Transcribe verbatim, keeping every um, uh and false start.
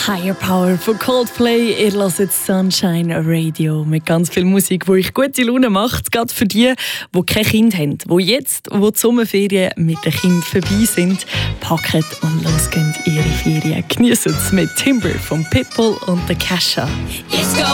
Higher Power von Coldplay. Ihr hört jetzt Sunshine Radio mit ganz viel Musik, die euch gute Laune macht. Gerade für die, die kein Kind haben, die jetzt, wo die Sommerferien mit den Kindern vorbei sind, packen und losgehen ihre Ferien. Geniessen es mit Timber von Pitbull und der Kesha.